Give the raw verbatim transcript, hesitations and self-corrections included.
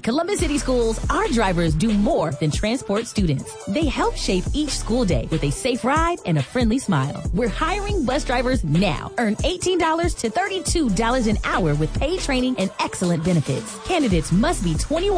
Columbus City Schools, our drivers do more than transport students. They help shape each school day with a safe ride and a friendly smile. We're hiring bus drivers now. Earn eighteen dollars to thirty-two dollars an hour with paid training and excellent benefits. Candidates must be twenty-one